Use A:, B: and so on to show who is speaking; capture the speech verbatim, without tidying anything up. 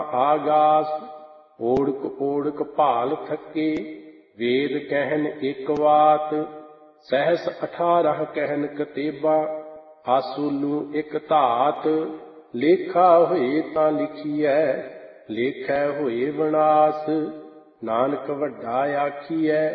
A: ਆਗਾਸ। ਓੜਕ ਓੜਕ ਭਾਲ ਥਕੇ, ਵੇਦ ਕਹਿਨ ਇਕ ਵਾਤ। ਸਹਿਸ ਅਠਾਰਹ ਕਹਿਨ ਕਤੇਬਾ, ਆਸੂਲੂ ਇਕ ਧਾਤ। ਲੇਖਾ ਹੋਏ ਤਾਂ ਲਿਖੀਐ, ਲੇਖੈ ਹੋਏ ਵਿਨਾਸ਼। ਨਾਨਕ ਵੱਡਾ ਆਖੀਐ,